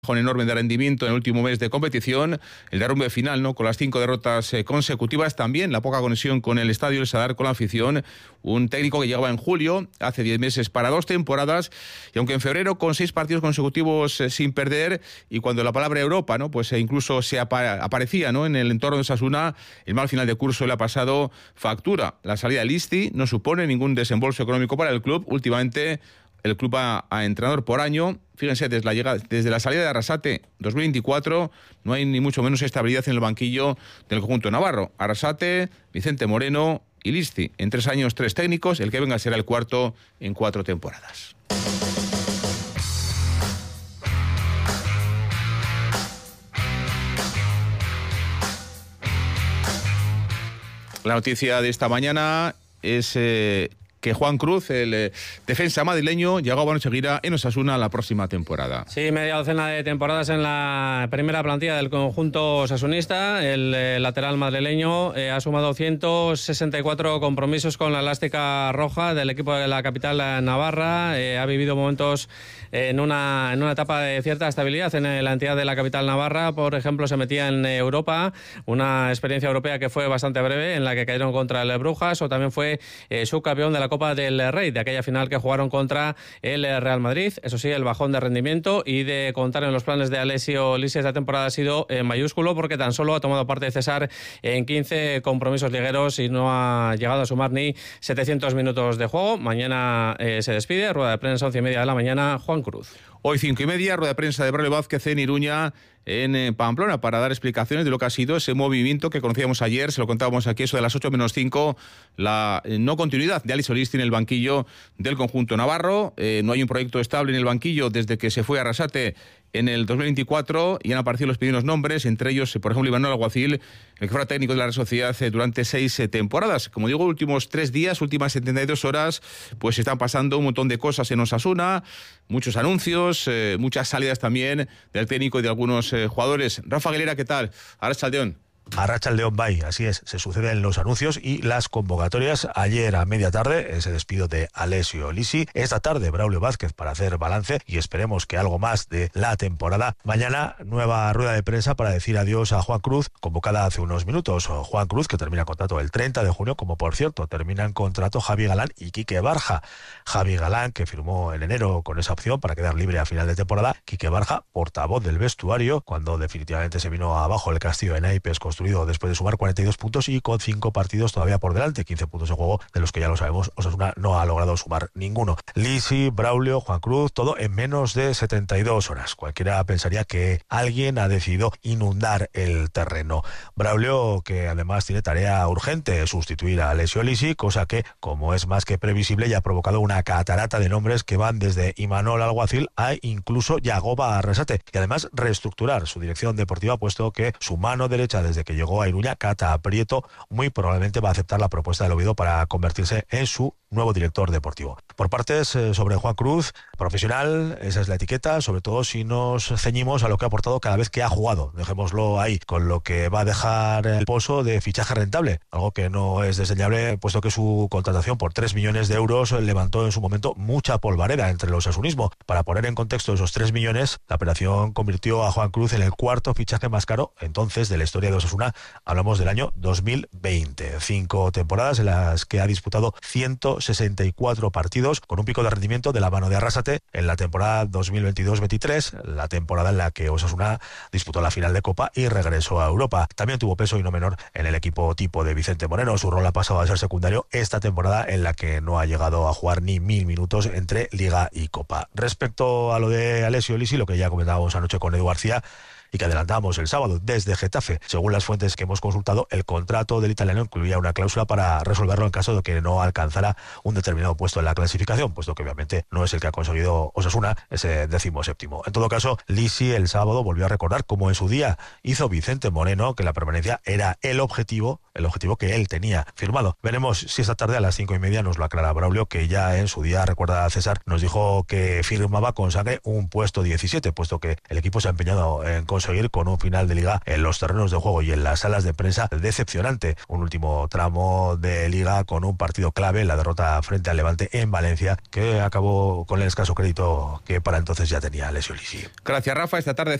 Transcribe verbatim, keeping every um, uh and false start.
Con enorme de rendimiento en el último mes de competición, el derrumbe final, ¿no?, con las cinco derrotas eh, consecutivas, también la poca conexión con el estadio, el Sadar, con la afición, un técnico que llegaba en julio, hace diez meses para dos temporadas, y aunque en febrero con seis partidos consecutivos eh, sin perder, y cuando la palabra Europa, ¿no?, pues eh, incluso se apa- aparecía, ¿no?, en el entorno de Osasuna, el mal final de curso le ha pasado factura. La salida de Listi no supone ningún desembolso económico para el club. Últimamente el club a, a entrenador por año. Fíjense, desde la, llegada, desde la salida de Arrasate dos mil veinticuatro no hay ni mucho menos estabilidad en el banquillo del conjunto navarro. Arrasate, Vicente Moreno y Listi. En tres años, tres técnicos. El que venga será el cuarto en cuatro temporadas. La noticia de esta mañana es Eh, que Juan Cruz, el eh, defensa madrileño, llegaba a seguirá en Osasuna la próxima temporada. Sí, media docena de temporadas en la primera plantilla del conjunto osasunista. El eh, lateral madrileño eh, ha sumado ciento sesenta y cuatro compromisos con la elástica roja del equipo de la capital navarra. Eh, ha vivido momentos eh, en, una, en una etapa de cierta estabilidad en eh, la entidad de la capital navarra. Por ejemplo, se metía en Europa, una experiencia europea que fue bastante breve, en la que cayeron contra el Brujas, o también fue eh, subcampeón de la Copa del Rey, de aquella final que jugaron contra el Real Madrid. Eso sí, el bajón de rendimiento y de contar en los planes de Alessio Lisi esta temporada ha sido eh, mayúsculo, porque tan solo ha tomado parte de César en quince compromisos ligueros y no ha llegado a sumar ni setecientos minutos de juego. Mañana eh, se despide, rueda de prensa once y media de la mañana, Juan Cruz. Hoy cinco y media, rueda de prensa de Braulio Vázquez en Iruña, en Pamplona, para dar explicaciones de lo que ha sido ese movimiento que conocíamos ayer. Se lo contábamos aquí, eso de las ocho menos cinco, la no continuidad de Alessio Lisi en el banquillo del conjunto navarro. Eh, no hay un proyecto estable en el banquillo desde que se fue a Arrasate en el dos mil veinticuatro, y han aparecido los primeros nombres, entre ellos, por ejemplo, Imanol Alguacil, el que fuera técnico de la Real Sociedad durante seis eh, temporadas. Como digo, últimos tres días, últimas setenta y dos horas, pues están pasando un montón de cosas en Osasuna, muchos anuncios, eh, muchas salidas también del técnico y de algunos eh, jugadores. Rafa Aguilera, ¿qué tal? Arratsaldeon. Arratsaldeon Bay, así es, se suceden los anuncios y las convocatorias. Ayer a media tarde ese despido de Alessio Lisi, esta tarde Braulio Vázquez para hacer balance y esperemos que algo más de la temporada. Mañana nueva rueda de prensa para decir adiós a Juan Cruz, convocada hace unos minutos. Juan Cruz, que termina contrato el treinta de junio, como por cierto terminan contrato Javi Galán y Quique Barja. Javi Galán, que firmó en enero con esa opción para quedar libre a final de temporada. Quique Barja, portavoz del vestuario cuando definitivamente se vino abajo el castillo de naipes construido después de sumar cuarenta y dos puntos y con cinco partidos todavía por delante, quince puntos de juego, de los que ya lo sabemos, Osasuna no ha logrado sumar ninguno. Lisi, Braulio, Juan Cruz, todo en menos de setenta y dos horas. Cualquiera pensaría que alguien ha decidido inundar el terreno. Braulio, que además tiene tarea urgente, sustituir a Alessio Lisi, cosa que, como es más que previsible, ya ha provocado una catarata de nombres que van desde Imanol Alguacil a incluso Yagoba Arrasate, y además reestructurar su dirección deportiva, puesto que su mano derecha desde que llegó a Iruña, Cata Prieto, muy probablemente va a aceptar la propuesta del Oviedo para convertirse en su nuevo director deportivo. Por partes, eh, sobre Juan Cruz, profesional, esa es la etiqueta, sobre todo si nos ceñimos a lo que ha aportado cada vez que ha jugado, dejémoslo ahí, con lo que va a dejar el pozo de fichaje rentable, algo que no es desdeñable, puesto que su contratación por tres millones de euros levantó en su momento mucha polvareda entre el osasunismo. Para poner en contexto esos tres millones, la operación convirtió a Juan Cruz en el cuarto fichaje más caro entonces de la historia de Osasuna. Hablamos del año dos mil veinte, cinco temporadas en las que ha disputado ciento sesenta y cuatro partidos, con un pico de rendimiento de la mano de Arrasate en la temporada dos mil veintidós veintitrés, la temporada en la que Osasuna disputó la final de Copa y regresó a Europa. También tuvo peso y no menor en el equipo tipo de Vicente Moreno. Su rol ha pasado a ser secundario esta temporada, en la que no ha llegado a jugar ni mil minutos entre Liga y Copa. Respecto a lo de Alessio Lisi, lo que ya comentábamos anoche con Edu García y que adelantamos el sábado desde Getafe, según las fuentes que hemos consultado, el contrato del italiano incluía una cláusula para resolverlo en caso de que no alcanzara un determinado puesto en la clasificación, puesto que obviamente no es el que ha conseguido Osasuna, ese décimo séptimo. En todo caso, Lisi el sábado volvió a recordar, como en su día hizo Vicente Moreno, que la permanencia era el objetivo, el objetivo que él tenía firmado. Veremos si esta tarde a las cinco y media nos lo aclara Braulio, que ya en su día, recuerda a César, nos dijo que firmaba con sangre un puesto diecisiete, puesto que el equipo se ha empeñado en conseguir conseguir con un final de Liga en los terrenos de juego y en las salas de prensa decepcionante. Un último tramo de Liga con un partido clave, la derrota frente al Levante en Valencia, que acabó con el escaso crédito que para entonces ya tenía Alessio Lisi. Gracias, Rafa. Esta tarde